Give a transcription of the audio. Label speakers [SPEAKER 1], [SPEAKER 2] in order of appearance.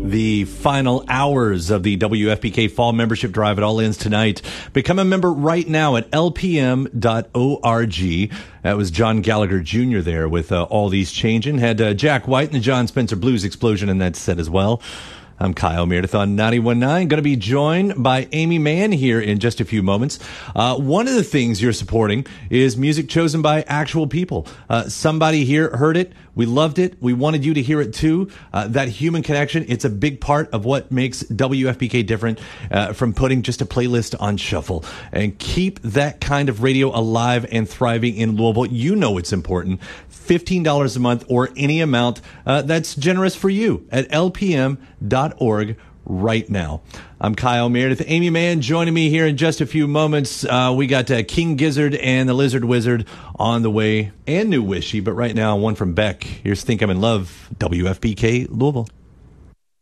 [SPEAKER 1] The final hours of the WFPK Fall Membership Drive. It all ends tonight. Become a member right now at lpm.org. That was John Gallagher Jr. there with all these changing. Had Jack White and the John Spencer Blues Explosion in that set as well. I'm Kyle Meredith on 91.9. Going to be joined by Amy Mann here in just a few moments. One of the things you're supporting is music chosen by actual people. Somebody here heard it. We loved it. We wanted you to hear it too. That human connection, it's a big part of what makes WFPK different from putting just a playlist on shuffle. And keep that kind of radio alive and thriving in Louisville. You know it's important. $15 a month or any amount that's generous for you at lpm.org right now. I'm Kyle Meredith. Amy Mann joining me here in just a few moments. We got King Gizzard and the Lizard Wizard on the way, and New Wishy, but right now one from Beck. Here's Think I'm in Love, WFPK Louisville.